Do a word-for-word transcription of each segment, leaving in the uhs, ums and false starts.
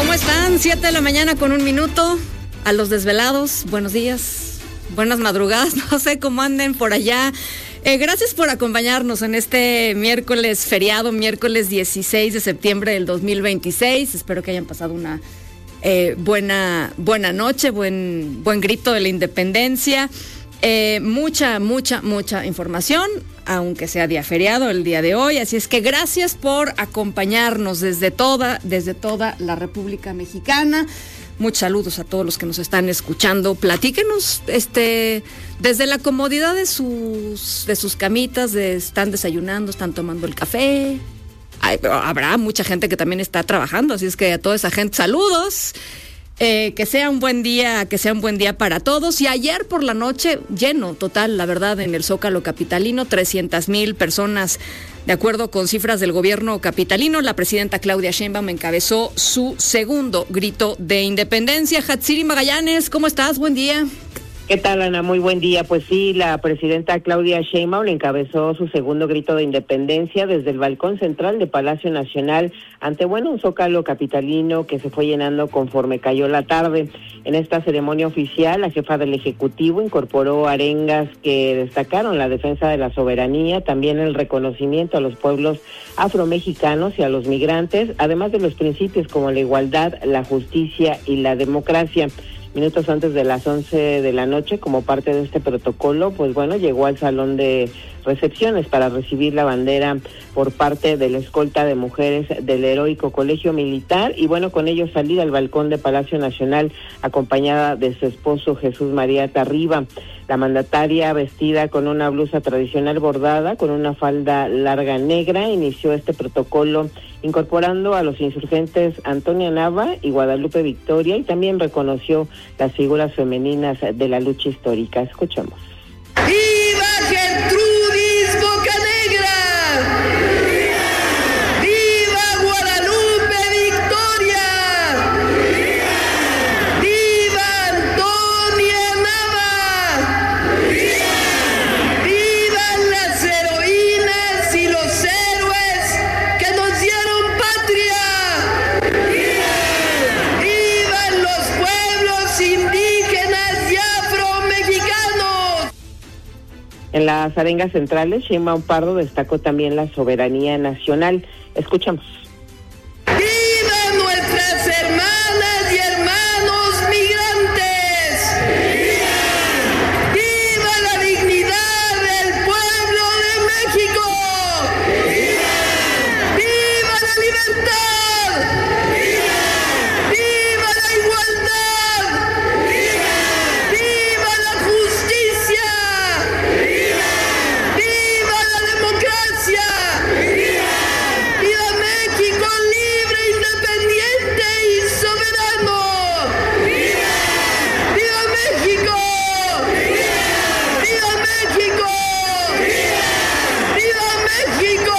¿Cómo están? Siete de la mañana con un minuto. A los desvelados, buenos días, buenas madrugadas, no sé cómo anden por allá. Eh, gracias por acompañarnos en este miércoles feriado, miércoles dieciséis de septiembre del dos mil veintiséis. Espero que hayan pasado una eh, buena, buena noche, buen, buen grito de la independencia. Eh, mucha, mucha, mucha información, aunque sea día feriado el día de hoy. Así es que gracias por acompañarnos desde toda, desde toda la República Mexicana. Muchos saludos a todos los que nos están escuchando. Platíquenos, este, desde la comodidad de sus, de sus camitas, de, están desayunando, están tomando el café. Hay, habrá mucha gente que también está trabajando, así es que a toda esa gente, saludos. Eh, que sea un buen día, que sea un buen día para todos. Y ayer por la noche, lleno total, la verdad, en el Zócalo capitalino, trescientas mil personas, de acuerdo con cifras del gobierno capitalino. La presidenta Claudia Sheinbaum encabezó su segundo grito de independencia. Hatsiri Magallanes, ¿cómo estás? Buen día. ¿Qué tal, Ana? Muy buen día. Pues sí, la presidenta Claudia Sheinbaum encabezó su segundo grito de independencia desde el balcón central de Palacio Nacional ante, bueno, un Zócalo capitalino que se fue llenando conforme cayó la tarde. En esta ceremonia oficial, la jefa del Ejecutivo incorporó arengas que destacaron la defensa de la soberanía, también el reconocimiento a los pueblos afromexicanos y a los migrantes, además de los principios como la igualdad, la justicia y la democracia. Minutos antes de las once de la noche, como parte de este protocolo, pues bueno, llegó al salón de recepciones para recibir la bandera por parte de la escolta de mujeres del Heroico Colegio Militar y bueno, con ello salir al balcón de Palacio Nacional acompañada de su esposo Jesús María Tarriba. La mandataria, vestida con una blusa tradicional bordada, con una falda larga negra, inició este protocolo incorporando a los insurgentes Antonia Nava y Guadalupe Victoria y también reconoció las figuras femeninas de la lucha histórica. Escuchamos. ¡Viva Gertrudis Bocanegra! ¡Viva Guadalupe Victoria! ¡Viva Antonia Nava! ¡Vivan las heroínas y los héroes que nos dieron patria! ¡Vivan los pueblos indígenas y afromexicanos! En las arengas centrales, Sheinbaum Pardo destacó también la soberanía nacional. Escuchamos. ¡Viva nuestras hermanas y hermanos migrantes! ¡Viva! ¡Viva la dignidad del pueblo de México! ¡Viva! ¡Viva la libertad! ¡Viva! ¡Viva la igualdad! ¡Viva! ¡Viva la justicia! ¡Viva! ¡Viva la democracia! ¡Viva! ¡Viva México libre, independiente y soberano! ¡Viva! ¡Viva México! ¡Viva! ¡Viva México! ¡Viva! ¡Viva México!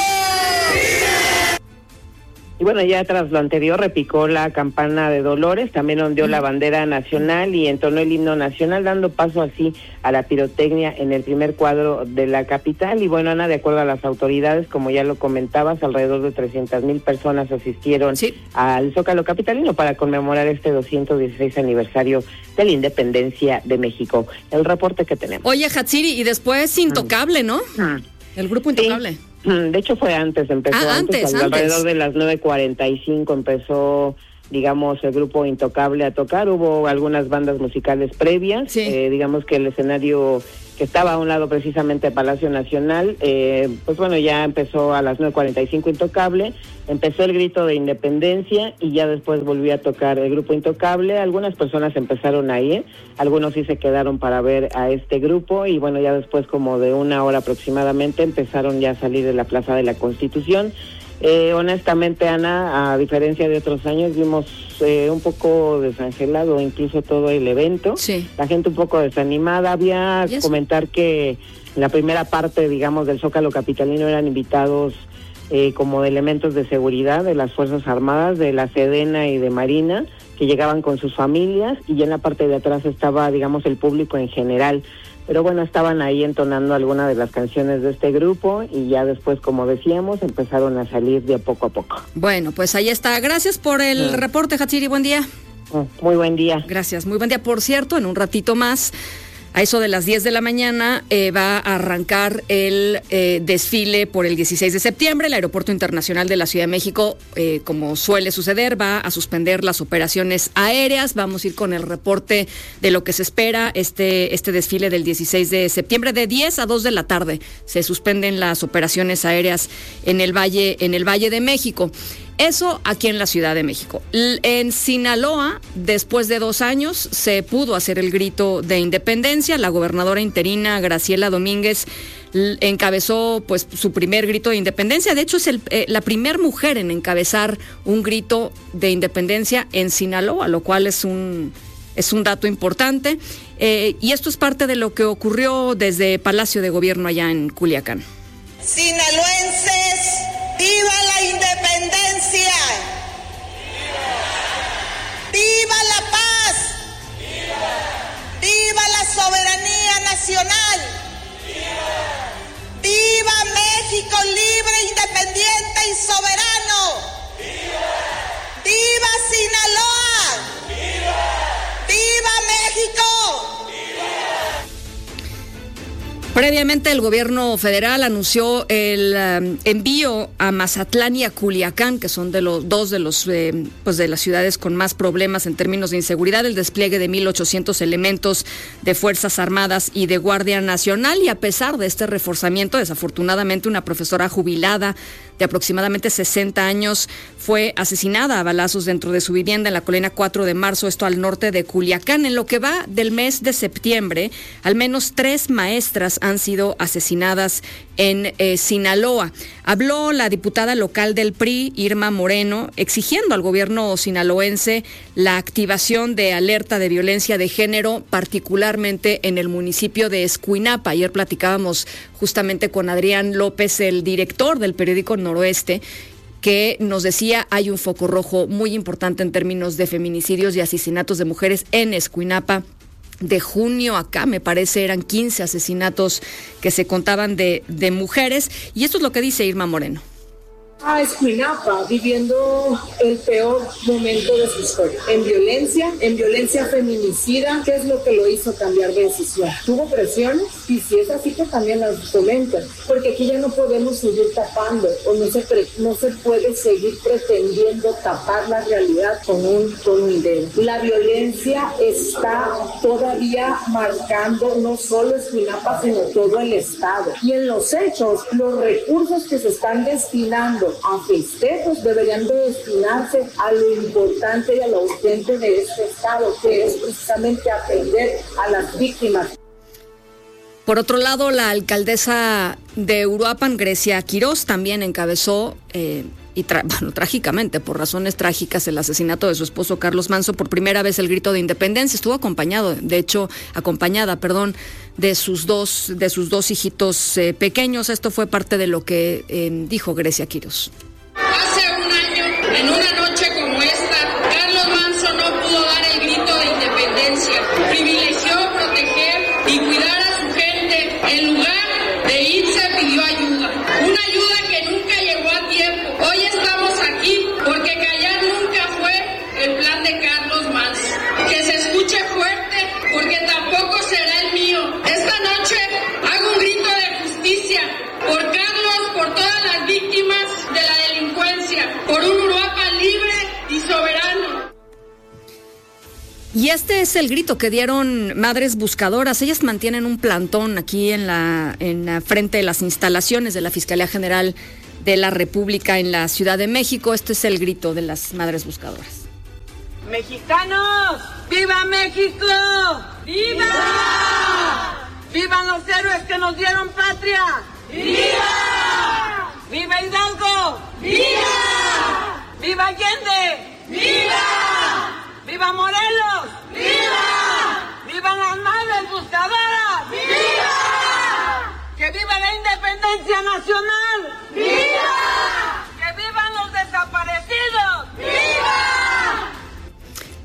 Y bueno, ya tras lo anterior repicó la campana de Dolores, también ondeó la bandera nacional y entonó el himno nacional, dando paso así a la pirotecnia en el primer cuadro de la capital. Y bueno, Ana, de acuerdo a las autoridades, como ya lo comentabas, alrededor de trescientas mil personas asistieron sí. al Zócalo capitalino para conmemorar este doscientos dieciséis aniversario de la independencia de México. El reporte que tenemos. Oye, Hatsiri, y después Intocable, ¿no? Mm. El grupo Intocable. Sí. De hecho fue antes, empezó ah, antes, antes, antes, alrededor de las nueve cuarenta y cinco empezó, digamos, el grupo Intocable a tocar. Hubo algunas bandas musicales previas, sí. eh, digamos que el escenario que estaba a un lado precisamente de Palacio Nacional, eh, pues bueno, ya empezó a las nueve cuarenta y cinco Intocable, empezó el grito de independencia y ya después volvió a tocar el grupo Intocable. Algunas personas empezaron a ir, algunos sí se quedaron para ver a este grupo y bueno, ya después como de una hora aproximadamente empezaron ya a salir de la Plaza de la Constitución. Eh, honestamente, Ana, a diferencia de otros años, vimos eh, un poco desangelado incluso todo el evento. Sí. La gente un poco desanimada. Había que comentar que en la primera parte, digamos, del Zócalo capitalino eran invitados eh, como de elementos de seguridad de las Fuerzas Armadas, de la Sedena y de Marina, que llegaban con sus familias, y ya en la parte de atrás estaba, digamos, el público en general. pero bueno, estaban ahí entonando algunas de las canciones de este grupo y ya después, como decíamos, empezaron a salir de poco a poco. Bueno, pues ahí está. Gracias por el sí. reporte, Hatsiri. Buen día. Muy buen día. Gracias, muy buen día. Por cierto, en un ratito más, a eso de las diez de la mañana, eh, va a arrancar el eh, desfile por el dieciséis de septiembre. El Aeropuerto Internacional de la Ciudad de México, eh, como suele suceder, va a suspender las operaciones aéreas. Vamos a ir con el reporte de lo que se espera este, este desfile del dieciséis de septiembre. De diez a dos de la tarde se suspenden las operaciones aéreas en el Valle, en el Valle de México. Eso aquí en la Ciudad de México. En Sinaloa, después de dos años, se pudo hacer el grito de independencia. La gobernadora interina Graciela Domínguez encabezó pues su primer grito de independencia. De hecho, es el, eh, la primer mujer en encabezar un grito de independencia en Sinaloa, lo cual es un, es un dato importante. Eh, y esto es parte de lo que ocurrió desde Palacio de Gobierno allá en Culiacán. Sinaloenses, ¡viva la independencia! ¡Viva! ¡Viva la paz! ¡Viva! ¡Viva la soberanía nacional! ¡Viva! ¡Viva México libre, independiente y soberano! ¡Viva! ¡Viva Sinaloa! ¡Viva! ¡Viva México! Previamente, el gobierno federal anunció el um, envío a Mazatlán y a Culiacán, que son de los dos de los eh, pues de las ciudades con más problemas en términos de inseguridad, el despliegue de mil ochocientos elementos de Fuerzas Armadas y de Guardia Nacional. Y a pesar de este reforzamiento, desafortunadamente, una profesora jubilada de aproximadamente sesenta años fue asesinada a balazos dentro de su vivienda en la Colina cuatro de marzo, esto al norte de Culiacán. En lo que va del mes de septiembre, al menos tres maestras han sido asesinadas en eh, Sinaloa. Habló la diputada local del P R I, Irma Moreno, exigiendo al gobierno sinaloense la activación de alerta de violencia de género, particularmente en el municipio de Escuinapa. Ayer platicábamos justamente con Adrián López, el director del periódico Noroeste, que nos decía hay un foco rojo muy importante en términos de feminicidios y asesinatos de mujeres en Escuinapa. De junio acá, me parece, eran quince asesinatos que se contaban de, de mujeres. Y esto es lo que dice Irma Moreno. A Escuinapa, viviendo el peor momento de su historia, en violencia, en violencia feminicida. ¿Qué es lo que lo hizo cambiar de decisión? ¿Tuvo presiones? Y si es así, que también las comenten, porque aquí ya no podemos seguir tapando, o no se, pre, no se puede seguir pretendiendo tapar la realidad con un, con un dedo. La violencia está todavía marcando no solo Escuinapa, sino todo el estado. Y en los hechos, los recursos que se están destinando a festejos deberían de destinarse a lo importante y a lo urgente de este estado, que es precisamente atender a las víctimas. Por otro lado, la alcaldesa de Uruapan, Grecia Quirós, también encabezó, eh, y tra- bueno, trágicamente, por razones trágicas, el asesinato de su esposo Carlos Manso. Por primera vez el grito de independencia. Estuvo acompañado, de hecho, acompañada, perdón, de sus dos, de sus dos hijitos eh, pequeños. Esto fue parte de lo que eh, dijo Grecia Quirós. Hace un año, en una noche como esta, Carlos Manso no pudo dar el grito de independencia. Privilegió proteger y cuidar a su gente. En lugar de irse, pidió ayuda. Una ayuda que nunca llegó a tiempo. Hoy estamos aquí porque callar nunca fue el plan de Carlos Manso. Que se escuche fuerte porque tampoco será el mío. Esta noche hago un grito de justicia por Carlos, por todas las víctimas de la delincuencia, por un Uruapan libre y soberano. Y este es el grito que dieron Madres Buscadoras. Ellas mantienen un plantón aquí en la, en la frente de las instalaciones de la Fiscalía General de la República en la Ciudad de México. Este es el grito de las Madres Buscadoras. ¡Mexicanos! ¡Viva México! ¡Viva! ¡Vivan los héroes que nos dieron patria! ¡Viva! ¡Viva Hidalgo! ¡Viva! ¡Viva Allende! ¡Viva! ¡Viva Morelos! ¡Viva! ¡Vivan las Madres Buscadoras! ¡Viva! ¡Que viva la independencia nacional! ¡Viva! ¡Que vivan los desaparecidos! ¡Viva!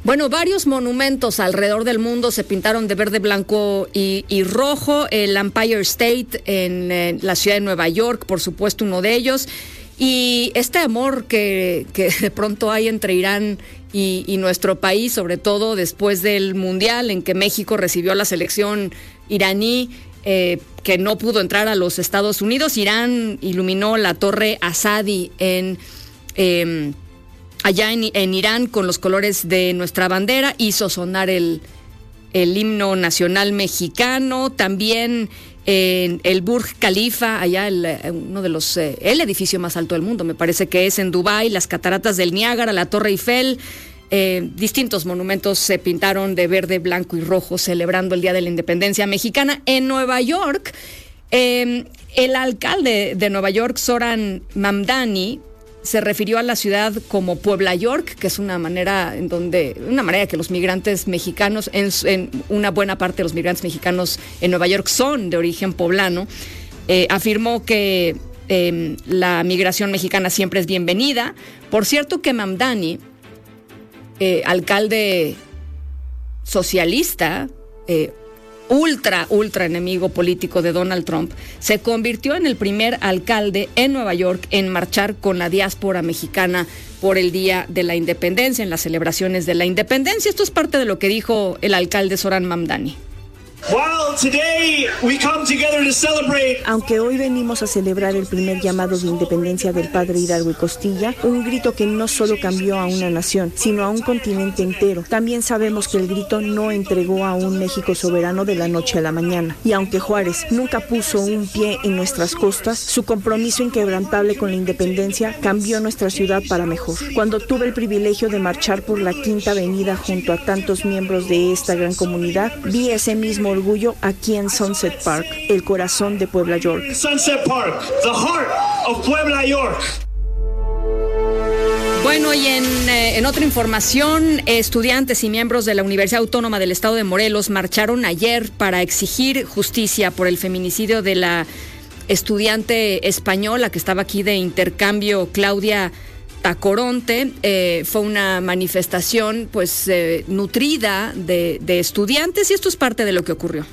Bueno, varios monumentos alrededor del mundo se pintaron de verde, blanco y, y rojo. El Empire State en, en la ciudad de Nueva York, por supuesto, uno de ellos. Y este amor que, que de pronto hay entre Irán y, y nuestro país, sobre todo después del Mundial en que México recibió a la selección iraní, eh, que no pudo entrar a los Estados Unidos. Irán iluminó la Torre Azadi en... Eh, allá en, en Irán con los colores de nuestra bandera, hizo sonar el, el himno nacional mexicano, también en el Burj Khalifa, allá el, uno de los, eh, el edificio más alto del mundo, me parece que es en Dubái, las cataratas del Niágara, la Torre Eiffel, eh, distintos monumentos se pintaron de verde, blanco y rojo celebrando el Día de la Independencia Mexicana. En Nueva York, eh, el alcalde de Nueva York, Zoran Mamdani, se refirió a la ciudad como Puebla York, que es una manera en donde, una manera que los migrantes mexicanos, en, en una buena parte de los migrantes mexicanos en Nueva York son de origen poblano. Eh, afirmó que eh, la migración mexicana siempre es bienvenida. Por cierto que Mamdani, eh, alcalde socialista, eh, ultra, ultra enemigo político de Donald Trump, se convirtió en el primer alcalde en Nueva York en marchar con la diáspora mexicana por el Día de la Independencia, en las celebraciones de la Independencia. Esto es parte de lo que dijo el alcalde Zoran Mamdani. Aunque hoy venimos a celebrar el primer llamado de independencia del padre Hidalgo y Costilla, un grito que no solo cambió a una nación, sino a un continente entero. También sabemos que el grito no entregó a un México soberano de la noche a la mañana. Y aunque Juárez nunca puso un pie en nuestras costas, su compromiso inquebrantable con la independencia cambió nuestra ciudad para mejor. Cuando tuve el privilegio de marchar por la Quinta Avenida junto a tantos miembros de esta gran comunidad, vi ese mismo orgullo aquí en Sunset Park, el corazón de Puebla York. Sunset Park, the heart of Puebla York. Bueno, y en, eh, en otra información, estudiantes y miembros de la Universidad Autónoma del Estado de Morelos marcharon ayer para exigir justicia por el feminicidio de la estudiante española que estaba aquí de intercambio, Claudia Tacoronte. Eh, fue una manifestación pues eh, nutrida de, de estudiantes, y esto es parte de lo que ocurrió.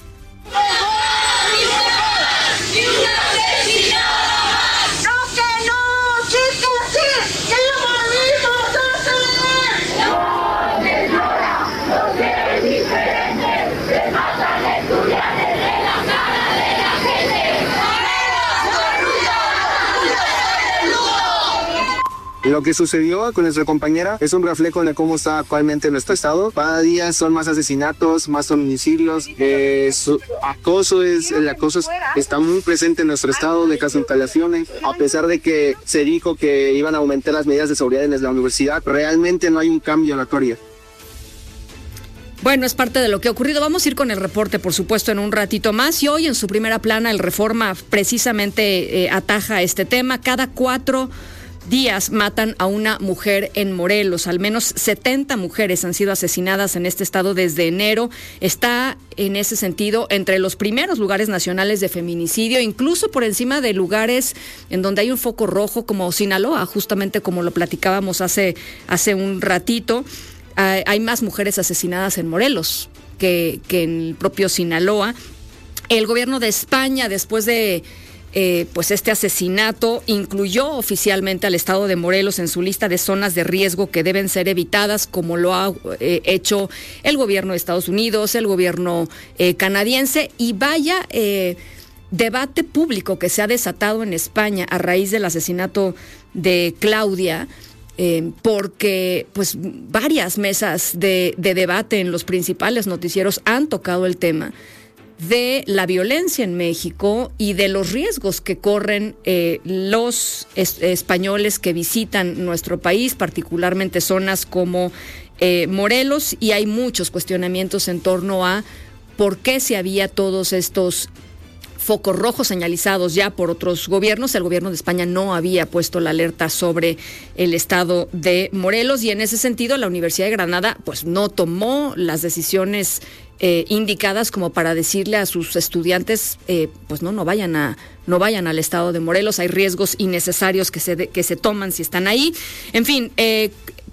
Lo que sucedió con nuestra compañera es un reflejo de cómo está actualmente nuestro estado. Cada día son más asesinatos, más homicidios, eh, su, acoso es, el acoso es, está muy presente en nuestro estado, de casos de instalaciones. A pesar de que se dijo que iban a aumentar las medidas de seguridad en la universidad, realmente no hay un cambio en la actualidad. Bueno, es parte de lo que ha ocurrido. Vamos a ir con el reporte, por supuesto, en un ratito más. Y hoy en su primera plana, el Reforma precisamente eh, ataja este tema. Cada cuatro días matan a una mujer en Morelos. Al menos setenta mujeres han sido asesinadas en este estado desde enero. Está, en ese sentido, entre los primeros lugares nacionales de feminicidio, incluso por encima de lugares en donde hay un foco rojo como Sinaloa, justamente como lo platicábamos hace, hace un ratito. Uh, hay más mujeres asesinadas en Morelos que, que en el propio Sinaloa. El gobierno de España, después de Eh, pues este asesinato, incluyó oficialmente al estado de Morelos en su lista de zonas de riesgo que deben ser evitadas, como lo ha eh, hecho el gobierno de Estados Unidos, el gobierno eh, canadiense. Y vaya eh, debate público que se ha desatado en España a raíz del asesinato de Claudia, eh, porque pues varias mesas de, de debate en los principales noticieros han tocado el tema de la violencia en México y de los riesgos que corren eh, los es, españoles que visitan nuestro país, particularmente zonas como eh, Morelos, y hay muchos cuestionamientos en torno a por qué se había todos estos focos rojos señalizados ya por otros gobiernos. El gobierno de España no había puesto la alerta sobre el estado de Morelos, y en ese sentido la Universidad de Granada pues no tomó las decisiones eh, indicadas como para decirle a sus estudiantes eh, pues no, no vayan a no vayan al estado de Morelos, hay riesgos innecesarios que se, de, que se toman si están ahí. En fin, eh,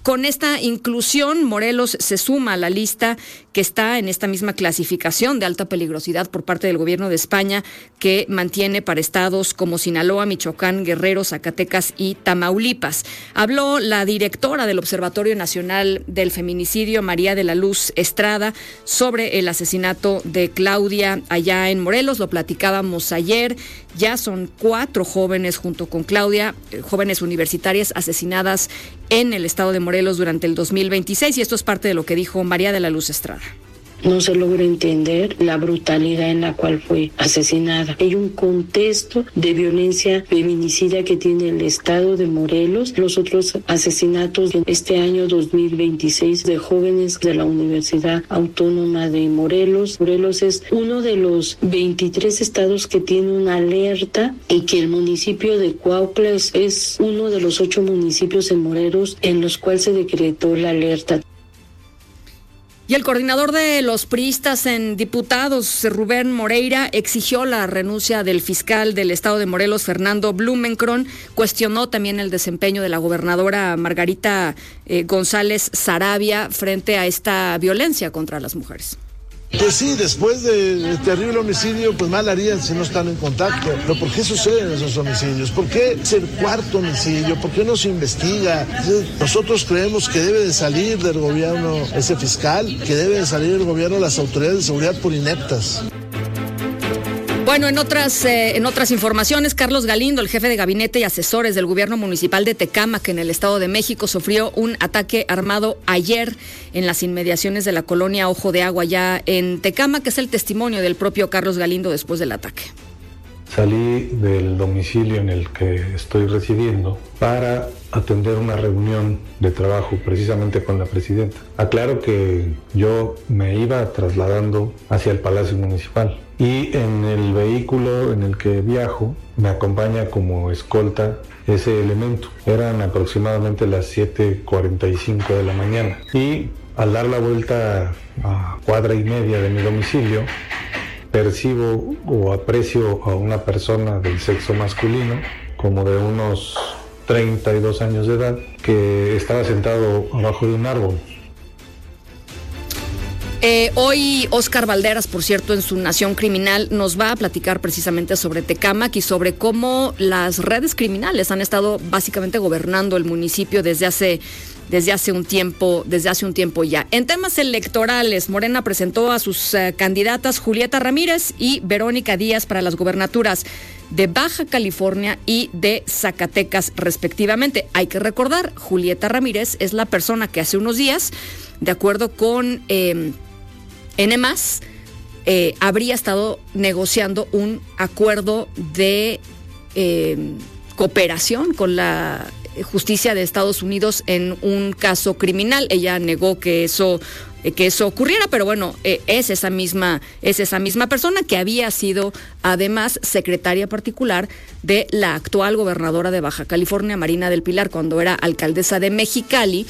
con esta inclusión, Morelos se suma a la lista que está en esta misma clasificación de alta peligrosidad por parte del gobierno de España, que mantiene para estados como Sinaloa, Michoacán, Guerrero, Zacatecas y Tamaulipas. Habló la directora del Observatorio Nacional del Feminicidio, María de la Luz Estrada, sobre el asesinato de Claudia allá en Morelos. Lo platicábamos ayer. Ya son cuatro jóvenes junto con Claudia, eh, jóvenes universitarias asesinadas en el estado de Morelos durante el dos mil veintiséis, y esto es parte de lo que dijo María de la Luz Estrada. No se logra entender la brutalidad en la cual fue asesinada. Hay un contexto de violencia feminicida que tiene el estado de Morelos. Los otros asesinatos en este año dos mil veintiséis de jóvenes de la Universidad Autónoma de Morelos. Morelos es uno de los veintitrés estados que tiene una alerta, y que el municipio de Cuautla es, es uno de los ocho municipios en Morelos en los cuales se decretó la alerta. Y el coordinador de los priistas en diputados, Rubén Moreira, exigió la renuncia del fiscal del estado de Morelos, Fernando Blumenkron. Cuestionó también el desempeño de la gobernadora Margarita eh, González Saravia frente a esta violencia contra las mujeres. Pues sí, después del terrible homicidio, pues mal harían si no están en contacto. Pero ¿por qué suceden esos homicidios? ¿Por qué es el cuarto homicidio? ¿Por qué no se investiga? Nosotros creemos que debe de salir del gobierno ese fiscal, que debe de salir del gobierno las autoridades de seguridad por ineptas. Bueno, en otras eh, en otras informaciones, Carlos Galindo, el jefe de gabinete y asesores del gobierno municipal de Tecámac, en el Estado de México, sufrió un ataque armado ayer en las inmediaciones de la colonia Ojo de Agua, allá en Tecámac, que es el testimonio del propio Carlos Galindo después del ataque. Salí del domicilio en el que estoy residiendo para atender una reunión de trabajo precisamente con la presidenta. Aclaro que yo me iba trasladando hacia el Palacio Municipal y en el vehículo en el que viajo me acompaña como escolta ese elemento. Eran aproximadamente las siete cuarenta y cinco de la mañana y al dar la vuelta a cuadra y media de mi domicilio, percibo o aprecio a una persona del sexo masculino, como de unos treinta y dos años de edad, que estaba sentado abajo de un árbol. Eh, hoy Óscar Valderas, por cierto, en su Nación Criminal, nos va a platicar precisamente sobre Tecámac y sobre cómo las redes criminales han estado básicamente gobernando el municipio desde hace desde hace un tiempo, desde hace un tiempo ya. En temas electorales, Morena presentó a sus uh, candidatas Julieta Ramírez y Verónica Díaz para las gubernaturas de Baja California y de Zacatecas, respectivamente. Hay que recordar, Julieta Ramírez es la persona que hace unos días, de acuerdo con eh, N más, eh, habría estado negociando un acuerdo de eh, cooperación con la Justicia de Estados Unidos en un caso criminal. Ella negó que eso que eso ocurriera, pero bueno, eh, es esa misma es esa misma persona que había sido además secretaria particular de la actual gobernadora de Baja California, Marina del Pilar, cuando era alcaldesa de Mexicali.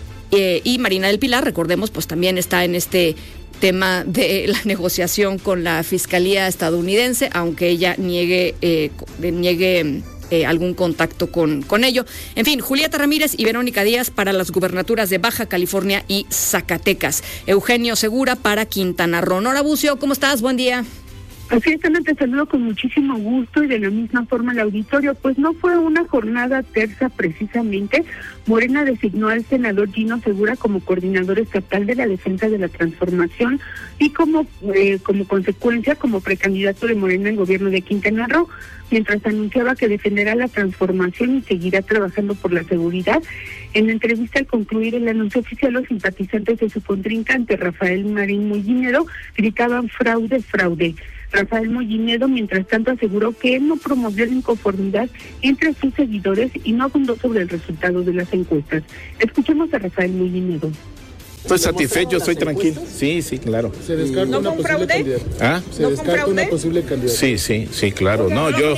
Eh, y Marina del Pilar, recordemos, pues también está en este tema de la negociación con la Fiscalía estadounidense, aunque ella niegue eh, niegue Eh, algún contacto con, con ello. En fin, Julieta Ramírez y Verónica Díaz para las gubernaturas de Baja California y Zacatecas. Eugenio Segura para Quintana Roo. Nora Bucio, ¿cómo estás? Buen día. Así es, Ana, te saludo con muchísimo gusto y de la misma forma al auditorio. Pues no fue una jornada tersa precisamente. Morena designó al senador Gino Segura como coordinador estatal de la defensa de la transformación y como eh, como consecuencia como precandidato de Morena en gobierno de Quintana Roo, mientras anunciaba que defenderá la transformación y seguirá trabajando por la seguridad. En la entrevista al concluir el anuncio oficial, los simpatizantes de su contrincante, Rafael Marín Mollinedo, gritaban fraude, fraude. Rafael Mollinedo, mientras tanto, aseguró que él no promovió la inconformidad entre sus seguidores y no abundó sobre el resultado de las encuestas. Escuchemos a Rafael Mollinedo. Estoy satisfecho, estoy tranquilo. Sí, sí, claro. ¿Se descarta ¿No una posible candidata? ¿Ah? ¿Se ¿No descarta una posible candidata? Sí, sí, sí, claro. No, yo...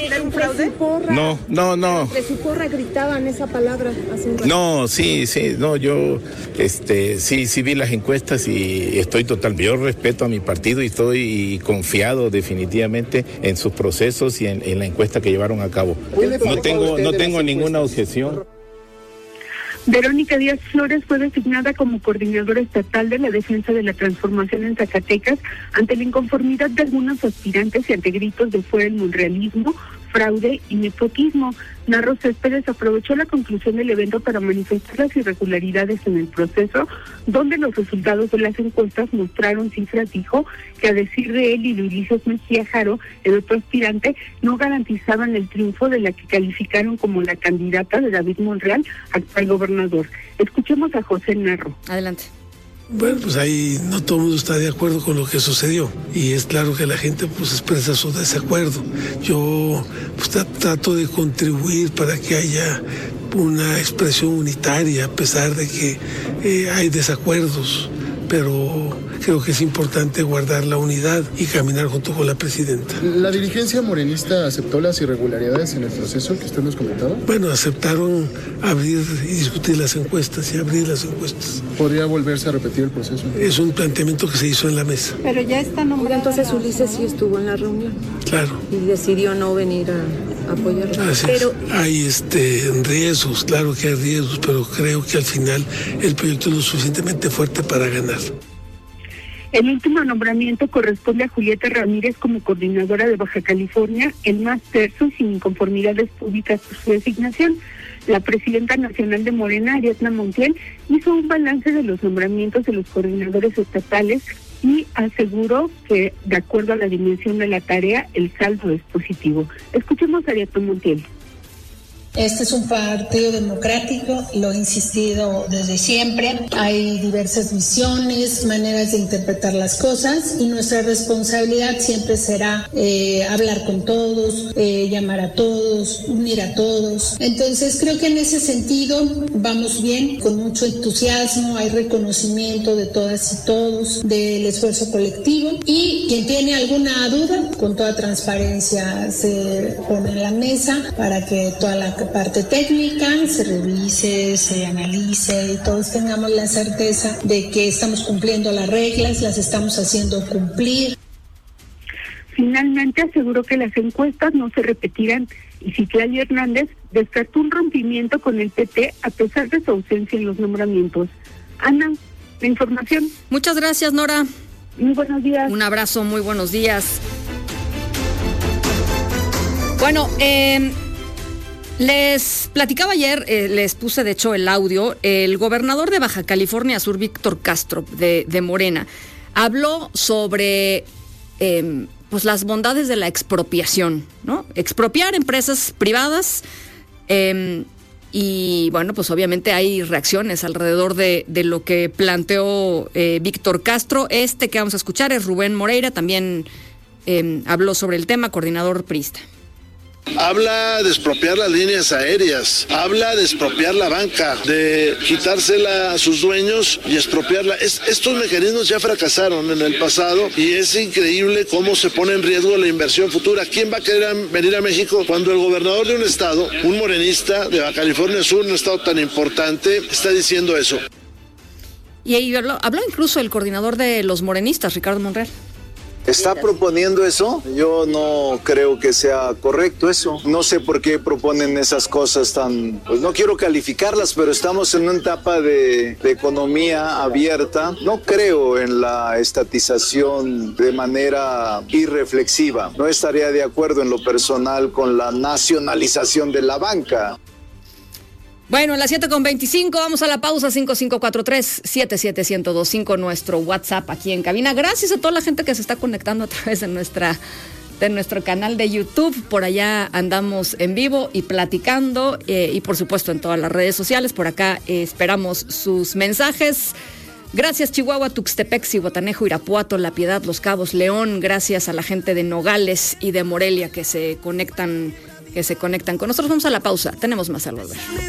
No, no, no. De su porra gritaban esa palabra hace un rato. No, sí, sí, no, yo este, sí, sí vi las encuestas y estoy total, yo respeto a mi partido y estoy confiado definitivamente en sus procesos y en, en la encuesta que llevaron a cabo. No tengo, no tengo ninguna objeción. Verónica Díaz Flores fue designada como coordinadora estatal de la defensa de la transformación en Zacatecas ante la inconformidad de algunos aspirantes y ante gritos de fuera el monrealismo, fraude y nepotismo. Narro Céspedes aprovechó la conclusión del evento para manifestar las irregularidades en el proceso, donde los resultados de las encuestas mostraron cifras, dijo, que a decir de él y de Ulises Mejía Jaro, el otro aspirante, no garantizaban el triunfo de la que calificaron como la candidata de David Monreal, actual gobernador. Escuchemos a José Narro. Adelante. Bueno, pues ahí no todo el mundo está de acuerdo con lo que sucedió y es claro que la gente pues expresa su desacuerdo. Yo pues trato de contribuir para que haya una expresión unitaria a pesar de que eh, hay desacuerdos, pero creo que es importante guardar la unidad y caminar junto con la presidenta. ¿La dirigencia morenista aceptó las irregularidades en el proceso que usted nos comentaba? Bueno, aceptaron abrir y discutir las encuestas y abrir las encuestas. ¿Podría volverse a repetir el proceso? Es un planteamiento que se hizo en la mesa. Pero ya está nombrado. Entonces Ulises sí estuvo en la reunión. Claro. Y decidió no venir a apoyarlo. Así pero es. Hay este riesgos, claro que hay riesgos, pero creo que al final el proyecto es lo suficientemente fuerte para ganar. El último nombramiento corresponde a Julieta Ramírez como coordinadora de Baja California, el más terso y sin inconformidades públicas por su designación. La presidenta nacional de Morena, Ariadna Montiel, hizo un balance de los nombramientos de los coordinadores estatales y aseguró que, de acuerdo a la dimensión de la tarea, el saldo es positivo. Escuchemos a Ariadna Montiel. Este es un partido democrático, lo he insistido desde siempre. Hay diversas visiones, maneras de interpretar las cosas y nuestra responsabilidad siempre será eh, hablar con todos, eh, llamar a todos, unir a todos. Entonces creo que en ese sentido vamos bien, con mucho entusiasmo, hay reconocimiento de todas y todos del esfuerzo colectivo y quien tiene alguna duda, con toda transparencia se pone en la mesa para que toda la parte técnica se revise, se analice y todos tengamos la certeza de que estamos cumpliendo las reglas, las estamos haciendo cumplir. Finalmente aseguró que las encuestas no se repetirán y Citlali Hernández descartó un rompimiento con el P T a pesar de su ausencia en los nombramientos. Ana, la información. Muchas gracias, Nora. Muy buenos días. Un abrazo, muy buenos días. Bueno, eh... les platicaba ayer, eh, les puse de hecho el audio, el gobernador de Baja California Sur, Víctor Castro, de, de Morena, habló sobre eh, pues las bondades de la expropiación, ¿no? Expropiar empresas privadas eh, y bueno, pues obviamente hay reacciones alrededor de, de lo que planteó eh, Víctor Castro. Este que vamos a escuchar es Rubén Moreira, también eh, habló sobre el tema, coordinador priista. Habla de expropiar las líneas aéreas, habla de expropiar la banca, de quitársela a sus dueños y expropiarla. Es, estos mecanismos ya fracasaron en el pasado y es increíble cómo se pone en riesgo la inversión futura. ¿Quién va a querer a, venir a México cuando el gobernador de un estado, un morenista de Baja California Sur, un estado tan importante, está diciendo eso? Y ahí habló, habló incluso el coordinador de los morenistas, Ricardo Monreal. ¿Está proponiendo eso? Yo no creo que sea correcto eso. No sé por qué proponen esas cosas tan... Pues no quiero calificarlas, pero estamos en una etapa de, de economía abierta. No creo en la estatización de manera irreflexiva. No estaría de acuerdo en lo personal con la nacionalización de la banca. Bueno, a las siete con veinticinco, vamos a la pausa. Cinco cinco cuatro tres, siete siete uno cero dos cinco, nuestro WhatsApp aquí en cabina. Gracias a toda la gente que se está conectando a través de nuestra de nuestro canal de YouTube. Por allá andamos en vivo y platicando eh, y por supuesto en todas las redes sociales. Por acá eh, esperamos sus mensajes. Gracias Chihuahua, Tuxtepec, Zihuatanejo, Irapuato, La Piedad, Los Cabos, León. Gracias a la gente de Nogales y de Morelia que se conectan que se conectan con nosotros. Vamos a la pausa. Tenemos más al volver.